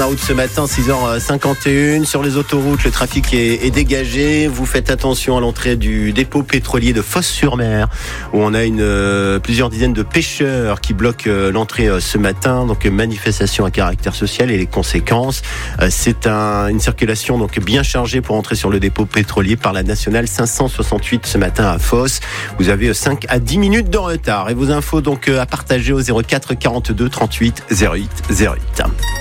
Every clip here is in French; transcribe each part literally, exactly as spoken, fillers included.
la route ce matin, six heures cinquante et une. Sur les autoroutes, le trafic est, est dégagé. Vous faites attention à l'entrée du dépôt pétrolier de Fos-sur-Mer, où on a une, euh, plusieurs dizaines de pêcheurs qui bloquent euh, l'entrée euh, ce matin. Donc, manifestation à caractère social et les conséquences. Euh, c'est un, une circulation donc bien chargée pour entrer sur le dépôt pétrolier par la nationale cinq cent soixante-huit ce matin à Fos. Vous avez cinq à dix minutes de retard. Et vos infos donc à partager au zéro quatre quarante-deux trente-huit zéro huit zéro huit.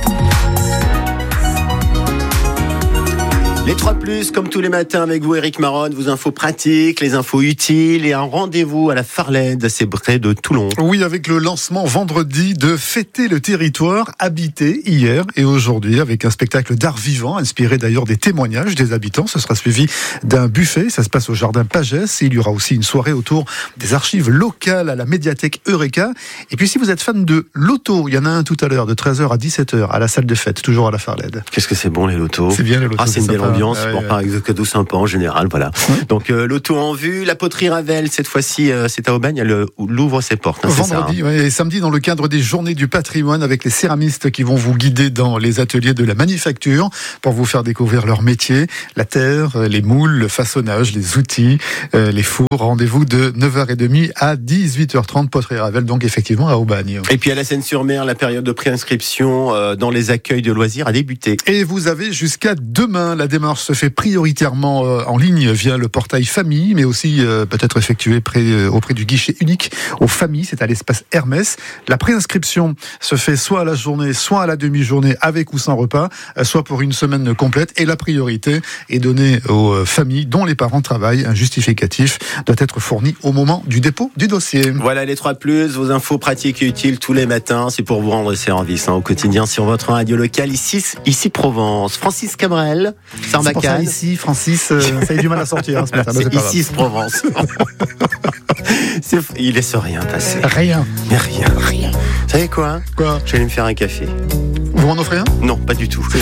Les trois plus, comme tous les matins avec vous, Éric Maronne, vos infos pratiques, les infos utiles et un rendez-vous à la Farlède, c'est près de Toulon. Oui, avec le lancement vendredi de Fêter le territoire, habité hier et aujourd'hui, avec un spectacle d'art vivant, inspiré d'ailleurs des témoignages des habitants. Ce sera suivi d'un buffet, ça se passe au jardin Pagès. Il y aura aussi une soirée autour des archives locales à la médiathèque Eureka. Et puis si vous êtes fan de loto, il y en a un tout à l'heure, de treize heures à dix-sept heures, à la salle des fêtes, toujours à la Farlède. Qu'est-ce que c'est bon les lotos. C'est bien les lotos. Ah, c'est une belle ambiance, ouais, bon, ouais. Par exemple, cadeau sympa en général, voilà. Ouais. Donc euh, l'auto en vue, la poterie Ravel, cette fois-ci euh, c'est à Aubagne, elle ouvre ses portes. Hein, vendredi ça, hein. ouais, et samedi dans le cadre des journées du patrimoine avec les céramistes qui vont vous guider dans les ateliers de la manufacture pour vous faire découvrir leur métier, la terre, les moules, le façonnage, les outils, euh, les fours. Rendez-vous de neuf heures trente à dix-huit heures trente, poterie Ravel, donc effectivement à Aubagne. Et puis à la Seine-sur-Mer, la période de préinscription euh, dans les accueils de loisirs a débuté. Et vous avez jusqu'à demain. La démarche se fait prioritairement euh, en ligne via le portail famille, mais aussi euh, peut-être effectuée près, euh, auprès du guichet unique aux familles, c'est à l'espace Hermès. La préinscription se fait soit à la journée, soit à la demi-journée, avec ou sans repas, euh, soit pour une semaine complète. Et la priorité est donnée aux euh, familles dont les parents travaillent. Un justificatif doit être fourni au moment du dépôt du dossier. Voilà les trois plus, vos infos pratiques et utiles tous les matins. C'est pour vous rendre service hein, au quotidien sur votre radio locale ici, ici Provence. Francis Cabrel, Sarbacane. C'est pour ça ici, Francis, euh, ça a eu du mal à sortir hein, ce matin. C'est, c'est ici Provence. c'est, il laisse rien passer. Rien. Mais rien, rien. Vous savez quoi? Quoi? Je vais aller me faire un café. Vous m'en offrez un? Non, pas du tout. C'est